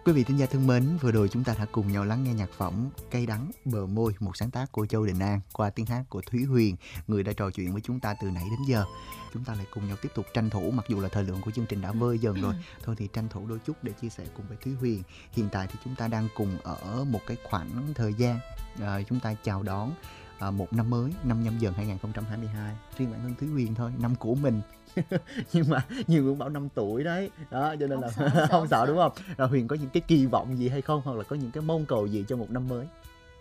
Quý vị thính giả thân mến, vừa rồi chúng ta đã cùng nhau lắng nghe nhạc phẩm Cay đắng bờ môi, một sáng tác của Châu Đình An qua tiếng hát của Thúy Huyền, người đã trò chuyện với chúng ta từ nãy đến giờ. Chúng ta lại cùng nhau tiếp tục tranh thủ, mặc dù là thời lượng của chương trình đã vơi dần rồi, thôi thì tranh thủ đôi chút để chia sẻ cùng với Thúy Huyền. Hiện tại thì chúng ta đang cùng ở một cái khoảng thời gian chúng ta chào đón một năm mới, năm Nhâm Dần 2022. Riêng bản thân Thúy Huyền thôi, năm của mình. Nhưng mà nhiều người bảo 5 tuổi đấy đó, cho nên là không sợ đúng không? Rồi Huyền có những cái kỳ vọng gì hay không, hoặc là có những cái mong cầu gì cho một năm mới?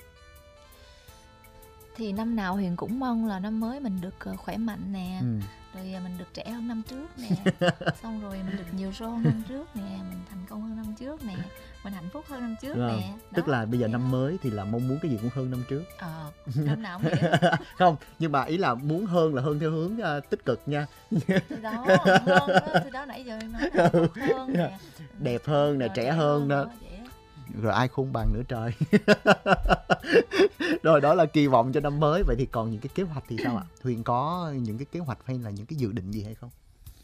Thì năm nào Huyền cũng mong là năm mới mình được khỏe mạnh nè, rồi mình được trẻ hơn năm trước nè, xong rồi mình được nhiều show hơn năm trước nè, mình thành công hơn năm trước nè, mình hạnh phúc hơn năm trước nè. Tức là bây giờ năm mới thì là mong muốn cái gì cũng hơn năm trước. Năm nào cũng vậy đó. Không, nhưng mà ý là muốn hơn là hơn theo hướng tích cực nha. Thì đó, hơn đó, từ đó nãy giờ em nói là hơn nè, đẹp hơn nè, trẻ hơn đó. Rồi ai khôn bằng nữa trời. Rồi đó là kỳ vọng cho năm mới. Vậy thì còn những cái kế hoạch thì sao ạ? Huyền có những cái kế hoạch hay là những cái dự định gì hay không?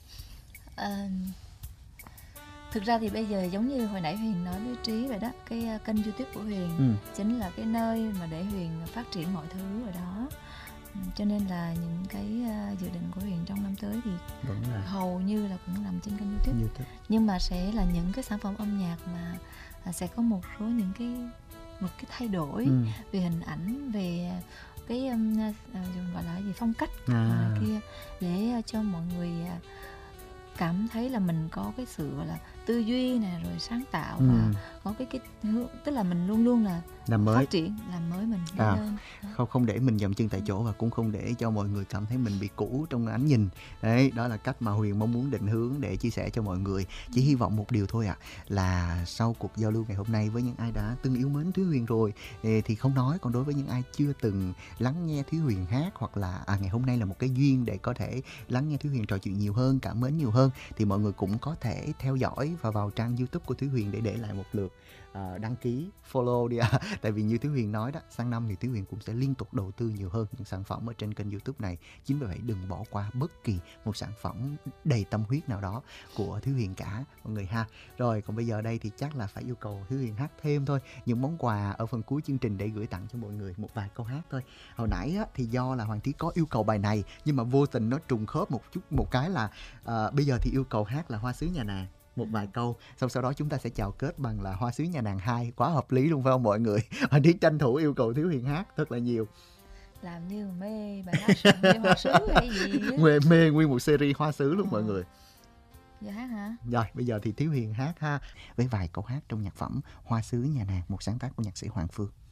Thực ra thì bây giờ giống như hồi nãy Huyền nói với Trí vậy đó, cái kênh YouTube của Huyền chính là cái nơi mà để Huyền phát triển mọi thứ ở đó. Cho nên là những cái dự định của Huyền trong năm tới thì hầu như là cũng nằm trên kênh YouTube. Nhưng mà sẽ là những cái sản phẩm âm nhạc mà sẽ có một số những một cái thay đổi về hình ảnh, về cái gọi là gì, phong cách kia, để cho mọi người cảm thấy là mình có cái sự gọi là tư duy nè, rồi sáng tạo và có cái hướng, tức là mình luôn luôn là làm mới, phát triển, làm mới mình lên. Không để mình dậm chân tại chỗ, và cũng không để cho mọi người cảm thấy mình bị cũ trong ánh nhìn. Đấy, đó là cách mà Huyền mong muốn định hướng để chia sẻ cho mọi người. Chỉ hy vọng một điều thôi ạ, là sau cuộc giao lưu ngày hôm nay với những ai đã từng yêu mến Thúy Huyền rồi thì không nói, còn đối với những ai chưa từng lắng nghe Thúy Huyền hát, hoặc là ngày hôm nay là một cái duyên để có thể lắng nghe Thúy Huyền trò chuyện nhiều hơn, cảm mến nhiều hơn, thì mọi người cũng có thể theo dõi và vào trang YouTube của Thúy Huyền để lại một lượt đăng ký, follow đi ạ. Tại vì như Thúy Huyền nói đó, sang năm thì Thúy Huyền cũng sẽ liên tục đầu tư nhiều hơn những sản phẩm ở trên kênh YouTube này. Chính vì vậy đừng bỏ qua bất kỳ một sản phẩm đầy tâm huyết nào đó của Thúy Huyền cả mọi người ha. Rồi còn bây giờ đây thì chắc là phải yêu cầu Thúy Huyền hát thêm thôi, những món quà ở phần cuối chương trình để gửi tặng cho mọi người, một vài câu hát thôi. Hồi nãy á, thì do là Hoàng Thí có yêu cầu bài này, nhưng mà vô tình nó trùng khớp một cái là bây giờ thì yêu cầu hát là Hoa Sứ Nhà Nàng một vài câu, xong sau đó chúng ta sẽ chào kết bằng là Hoa Sứ Nhà Nàng 2. Quá hợp lý luôn phải không mọi người? Hoàng Thí tranh thủ yêu cầu Thúy Huyền hát thật là nhiều. Làm như mê bài hát mê Hoa Sứ hay gì á. Mê nguyên một series Hoa Sứ luôn mọi người. Giờ hát hả? Rồi bây giờ thì Thúy Huyền hát ha, với vài câu hát trong nhạc phẩm Hoa Sứ Nhà Nàng, một sáng tác của nhạc sĩ Hoàng Phương.